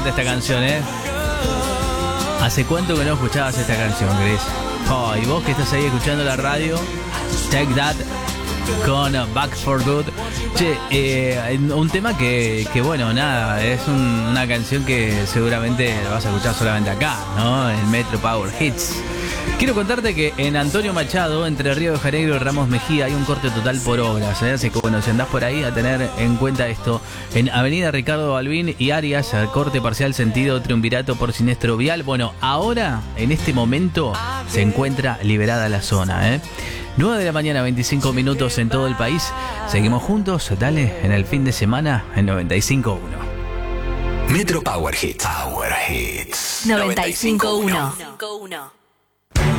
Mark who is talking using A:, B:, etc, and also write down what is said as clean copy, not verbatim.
A: encanta esta canción, ¿eh? ¿Hace cuánto que no escuchabas esta canción, Chris? Oh, y vos que estás ahí escuchando la radio, Take That con Back for Good. Che, un tema que bueno, nada, es una canción que seguramente la vas a escuchar solamente acá, ¿no? En Metro Power Hits. Quiero contarte que en Antonio Machado, entre Río de Janeiro y Ramos Mejía, hay un corte total por obras, ¿eh? Así que bueno, si andás por ahí a tener en cuenta esto. En Avenida Ricardo Balbín y Arias, corte parcial sentido triunvirato por siniestro vial. Bueno, ahora, en este momento, se encuentra liberada la zona, ¿eh? 9 de la mañana, 25 minutos en todo el país. Seguimos juntos, dale, en el fin de semana, en 95.1.
B: Metro Power Hits. Power Hits.
C: 95.1.